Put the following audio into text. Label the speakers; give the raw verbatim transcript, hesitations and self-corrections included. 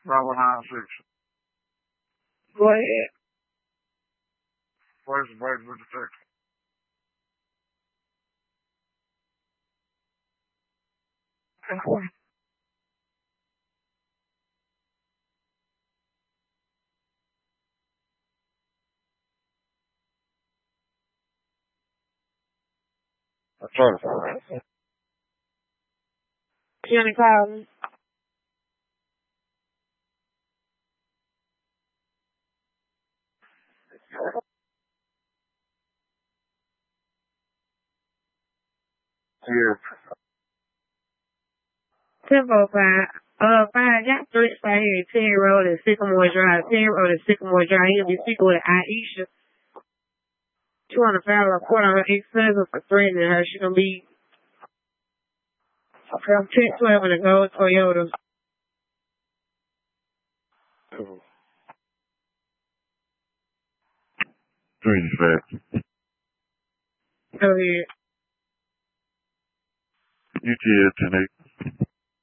Speaker 1: Bravo nine six.
Speaker 2: Go ahead.
Speaker 1: Where's the bird with the text? That's right.
Speaker 2: Jenny Collins.
Speaker 1: Yeah.
Speaker 2: Tempo five. Uh, five, got three right here. Ten Road and Sycamore Drive. Ten Road and Sycamore Drive. He'll be speaking with Aisha. She want to file a report on her ex-husband for threatening her. She gonna be from ten twelve in a gold Toyota.
Speaker 1: Three fat.
Speaker 2: Go ahead.
Speaker 1: You did, Tonight.